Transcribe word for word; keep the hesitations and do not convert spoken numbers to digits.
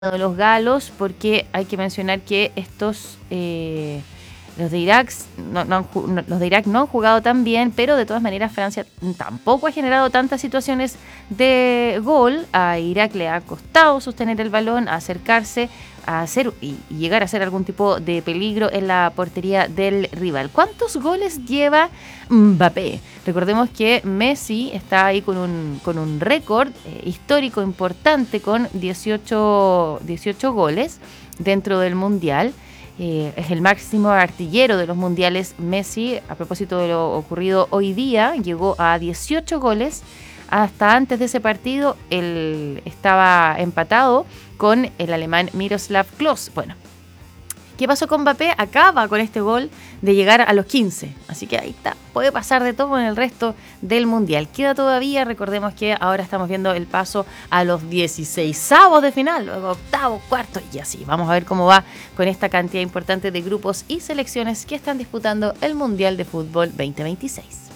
de los galos, porque hay que mencionar que estos eh, los de Irak no, no han, no, los de Irak no han jugado tan bien, pero de todas maneras Francia tampoco ha generado tantas situaciones de gol. A Irak le ha costado sostener el balón, acercarse a hacer y, y llegar a hacer algún tipo de peligro en la portería del rival. ¿Cuántos goles lleva Mbappé? Recordemos que Messi está ahí con un, con un récord eh, histórico importante con dieciocho, dieciocho goles dentro del Mundial. Eh, es el máximo artillero de los mundiales. Messi, a propósito de lo ocurrido hoy día, llegó a dieciocho goles. Hasta antes de ese partido, él estaba empatado con el alemán Miroslav Klose. Bueno, ¿qué pasó con Mbappé? Acaba con este gol de llegar a los quince. Así que ahí está, puede pasar de todo en el resto del Mundial. Queda todavía, recordemos que ahora estamos viendo el paso a los dieciseisavos de final, luego octavo, cuarto y así. Vamos a ver cómo va con esta cantidad importante de grupos y selecciones que están disputando el Mundial de Fútbol veinte veintiséis.